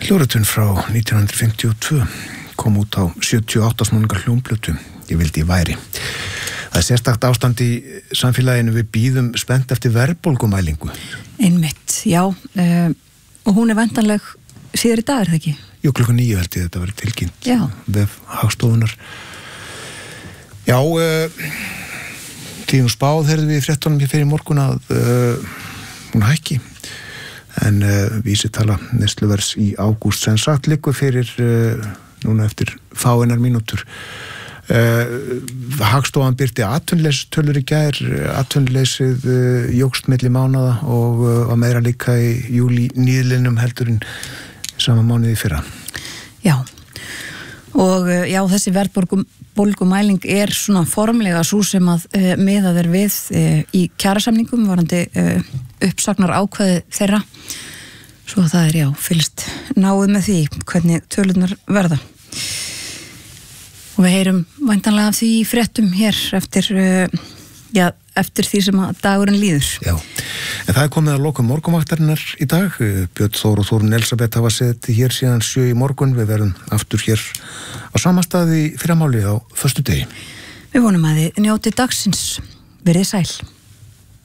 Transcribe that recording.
Hljóðritun frá 1952 kom út á 78 snúningar hljómplötu, Ég vildi ég væri. Það er sérstakt ástand í samfélaginu, við bíðum spennt eftir verðbólgumælingu. Einmitt, já, og hún er væntanleg síðar í dag, er það ekki? Jú, klukkan 9 held ég þetta verið tilkynnt. Já. Vef Hagstofunnar. Já, tíðum spáð heyrðum við í fréttunum hér fyrir morgun að hún hækki. En vísitala neysluverðs í ágúst sem sagt liggur fyrir núna eftir fáeinar mínútur. Hagstofan birti atvinnleysistölur í gær, atvinnuleysið jókst milli mánaða og var meira líka í júlí nýðlinum heldur en sama mánuði fyrra. Já, og já, þessi verðbólgumæling er svona formlega svo sem að miðað er við í kjarasamningum varandi uppsagnar ákvæði þeirra, svo það er já, fylgst náið með því hvernig tölurnar verða. Og við heyrum væntanlega af því fréttum hér eftir því sem að dagurinn líður. Já, en það er komið að loka morgunvaktarinnar í dag. Björn Þór og Þórunn Elsabeth hafa setið hér síðan 7 í morgun. Við verðum aftur hér á sama stað í fyrramálið á föstudegi. Við vonum að þið njótið dagsins. Verið sæl.